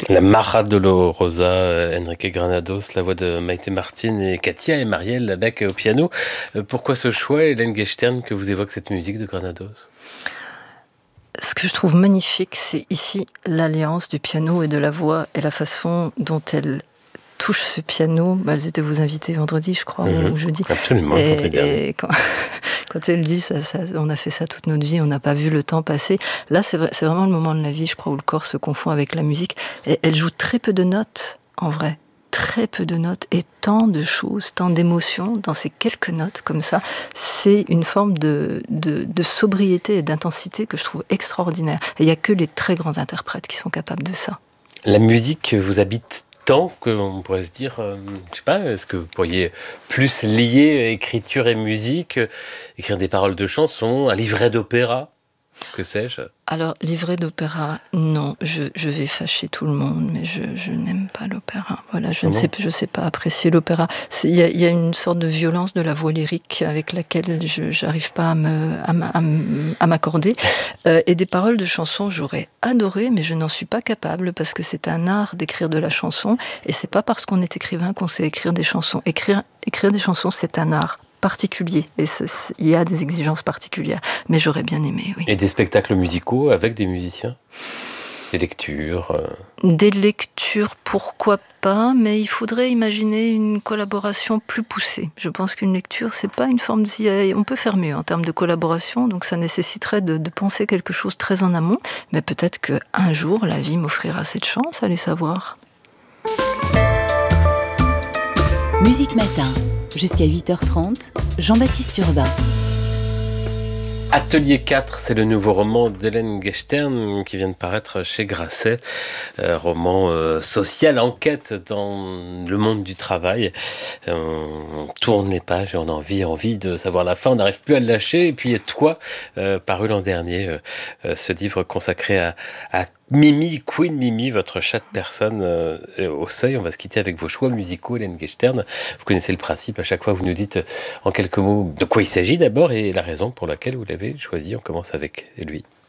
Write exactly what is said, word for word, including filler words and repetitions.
La Mara Dolorosa, euh, Enrique Granados, la voix de Maïté Martin et Katia et Marielle Labec au piano. Euh, Pourquoi ce choix, Hélène Gechtern, que vous évoque cette musique de Granados? Ce que je trouve magnifique, c'est ici l'alliance du piano et de la voix et la façon dont elle touche ce piano. Bah, elles étaient vous invitées vendredi, je crois, Mmh, ou jeudi. absolument, Et, vendredi dernier. et quand, quand elle dit ça, ça, on a fait ça toute notre vie, on n'a pas vu le temps passer. Là, c'est, vrai, c'est vraiment le moment de la vie, je crois, où le corps se confond avec la musique. Et elle joue très peu de notes, en vrai. Très peu de notes et tant de choses, tant d'émotions dans ces quelques notes comme ça. C'est une forme de, de, de sobriété et d'intensité que je trouve extraordinaire. Et il n'y a que les très grands interprètes qui sont capables de ça. La musique vous habite tant qu'on pourrait se dire, euh, je sais pas, est-ce que vous pourriez plus lier écriture et musique, euh, écrire des paroles de chansons, un livret d'opéra, que sais-je? Alors, livret d'opéra, non, je, je vais fâcher tout le monde, mais je, je n'aime pas l'opéra. Voilà, je Ah ne bon sais, je sais pas apprécier l'opéra. Il y a, y a une sorte de violence de la voix lyrique avec laquelle je n'arrive pas à, me, à, à, à m'accorder. Euh, et des paroles de chansons, j'aurais adoré, mais je n'en suis pas capable parce que c'est un art d'écrire de la chanson. Et c'est pas parce qu'on est écrivain qu'on sait écrire des chansons. Écrire, écrire des chansons, c'est un art particulier, et il y a des exigences particulières, mais j'aurais bien aimé, oui. Et des spectacles musicaux avec des musiciens? Des lectures euh... Des lectures, pourquoi pas, mais il faudrait imaginer une collaboration plus poussée. Je pense qu'une lecture, c'est pas une forme de... On peut faire mieux en termes de collaboration, donc ça nécessiterait de, de penser quelque chose très en amont, mais peut-être qu'un jour, la vie m'offrira cette chance, allez savoir. Musique Matin, jusqu'à huit heures trente, Jean-Baptiste Urbain. Atelier quatre, c'est le nouveau roman d'Hélène Gechtern qui vient de paraître chez Grasset. Euh, roman euh, social, enquête dans le monde du travail. Euh, on tourne les pages et on a envie, envie de savoir la fin. On n'arrive plus à le lâcher. Et puis Toi, euh, paru l'an dernier, euh, euh, ce livre consacré à, à Mimi, Queen Mimi, votre chatte personne euh, au seuil. On va se quitter avec vos choix musicaux, Hélène Gechtern. Vous connaissez le principe. À chaque fois, vous nous dites euh, en quelques mots de quoi il s'agit d'abord et la raison pour laquelle vous l'avez choisi. On commence avec lui.